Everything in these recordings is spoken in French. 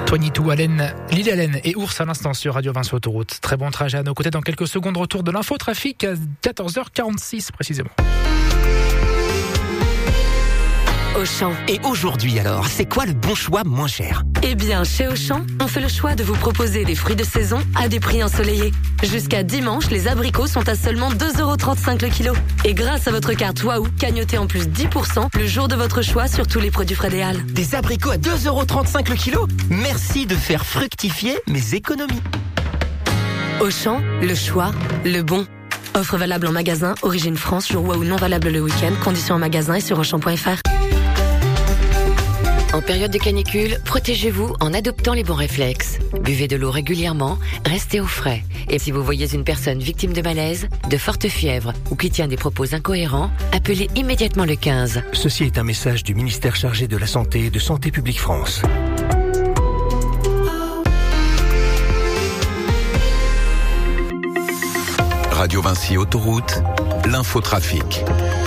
22 Allen, Lily Allen et Ours à l'instant sur Radio Vinci Autoroute. Très bon trajet à nos côtés. Dans quelques secondes, retour de l'infotrafic à 14h46 précisément. Auchan. Et aujourd'hui alors, c'est quoi le bon choix moins cher ? Eh bien, chez Auchan, on fait le choix de vous proposer des fruits de saison à des prix ensoleillés. Jusqu'à dimanche, les abricots sont à seulement 2,35€ le kilo. Et grâce à votre carte Waouh, cagnotez en plus 10% le jour de votre choix sur tous les produits Frédéal. Des abricots à 2,35€ le kilo ? Merci de faire fructifier mes économies. Auchan, le choix, le bon. Offre valable en magasin, origine France, jour Waouh non valable le week-end. Conditions en magasin et sur Auchan.fr. En période de canicule, protégez-vous en adoptant les bons réflexes. Buvez de l'eau régulièrement, restez au frais. Et si vous voyez une personne victime de malaise, de forte fièvre ou qui tient des propos incohérents, appelez immédiatement le 15. Ceci est un message du ministère chargé de la Santé et de Santé publique France. Radio Vinci Autoroute, l'infotrafic.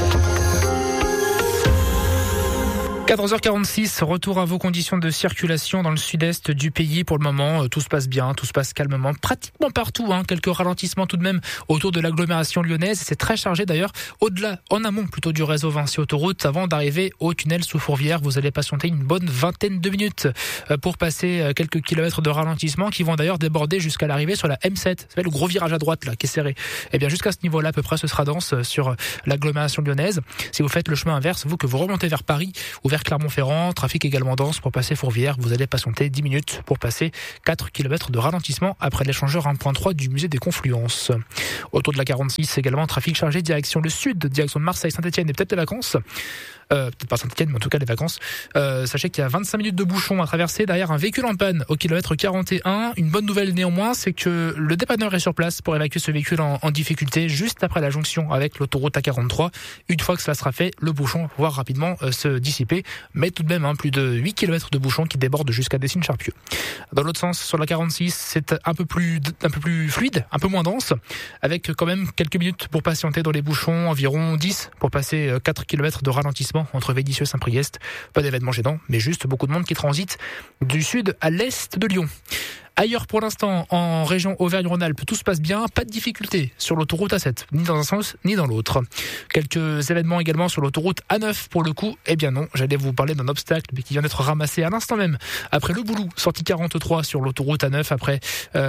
14h46, retour à vos conditions de circulation dans le sud-est du pays. Pour le moment, tout se passe bien, tout se passe calmement, pratiquement partout. Quelques ralentissements tout de même autour de l'agglomération lyonnaise. C'est très chargé d'ailleurs, au-delà, en amont plutôt du réseau Vinci Autoroute. Avant d'arriver au tunnel sous Fourvière, vous allez patienter une bonne vingtaine de minutes pour passer quelques kilomètres de ralentissement qui vont d'ailleurs déborder jusqu'à l'arrivée sur la M7. C'est le gros virage à droite là qui est serré. Et bien jusqu'à ce niveau-là, à peu près, ce sera dense sur l'agglomération lyonnaise. Si vous faites le chemin inverse, vous que vous remontez vers Paris ou vers Clermont-Ferrand, trafic également dense pour passer Fourvière. Vous allez patienter 10 minutes pour passer 4 km de ralentissement après l'échangeur 1.3 du musée des Confluences. Autour de la 46, également trafic chargé direction le sud, direction de Marseille, Saint-Etienne et peut-être les vacances. Peut-être pas Saint-Etienne, mais en tout cas les vacances. Sachez qu'il y a 25 minutes de bouchon à traverser derrière un véhicule en panne au kilomètre 41. Une bonne nouvelle néanmoins, c'est que le dépanneur est sur place pour évacuer ce véhicule en difficulté juste après la jonction avec l'autoroute A43. Une fois que cela sera fait, le bouchon va pouvoir rapidement se dissiper. Mais tout de même, plus de 8 km de bouchon qui débordent jusqu'à Dessines-Charpieu. Dans l'autre sens, sur la 46, c'est un peu plus fluide, un peu moins dense, avec quand même quelques minutes pour patienter dans les bouchons, environ 10 pour passer 4 km de ralentissement entre Vénissieux et Saint-Priest. Pas d'événement gênant, mais juste beaucoup de monde qui transite du sud à l'est de Lyon. Ailleurs pour l'instant, en région Auvergne-Rhône-Alpes, tout se passe bien, pas de difficulté sur l'autoroute A7, ni dans un sens ni dans l'autre. Quelques événements également sur l'autoroute A9 pour le coup. Eh bien non, j'allais vous parler d'un obstacle mais qui vient d'être ramassé à l'instant même. Après le Boulou, sortie 43 sur l'autoroute A9, après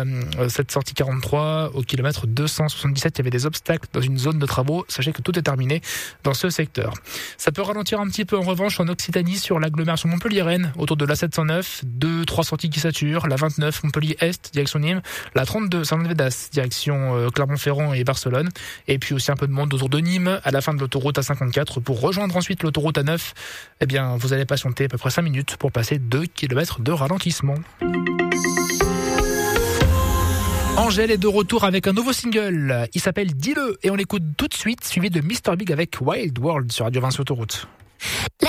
cette sortie 43 au kilomètre 277, il y avait des obstacles dans une zone de travaux. Sachez que tout est terminé dans ce secteur. Ça peut ralentir un petit peu en revanche en Occitanie sur l'agglomération Montpellier-Rennes, autour de la 709, 2-3 sorties qui saturent, la 29 Montpellier-Est, direction Nîmes, la 32 Saint-Védas, direction Clermont-Ferrand et Barcelone, et puis aussi un peu de monde autour de Nîmes, à la fin de l'autoroute A54, pour rejoindre ensuite l'autoroute A9, eh bien, vous allez patienter à peu près 5 minutes pour passer 2 km de ralentissement. Angèle est de retour avec un nouveau single, il s'appelle Dis-le, et on l'écoute tout de suite, suivi de Mr Big avec Wild World sur Radio Vinci Autoroute.